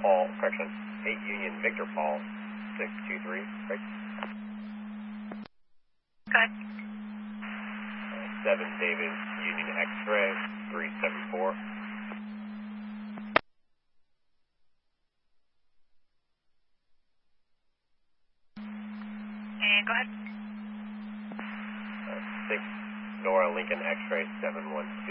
Paul, correction, 8 Union Victor Paul, 623, right? Go ahead. 7 David Union X-ray, 374. And go ahead. 6 Nora Lincoln X-ray, 712.